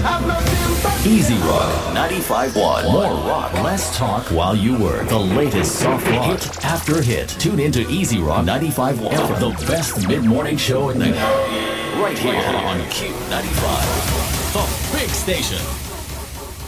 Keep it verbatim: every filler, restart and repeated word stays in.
Easy Rock ninety-five point one. More rock, less talk while you work. The latest soft rock, hit after hit. Tune into Easy Rock ninety-five point one, the best mid-morning show in the right here on Q ninety-five. The big station.